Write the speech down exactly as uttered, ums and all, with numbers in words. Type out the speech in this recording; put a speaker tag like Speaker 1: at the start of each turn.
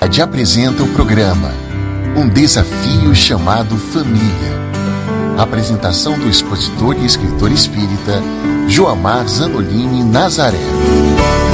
Speaker 1: Rádio apresenta o programa Um Desafio Chamado Família. Apresentação do expositor e escritor espírita Joamar Zanolini Nazaré.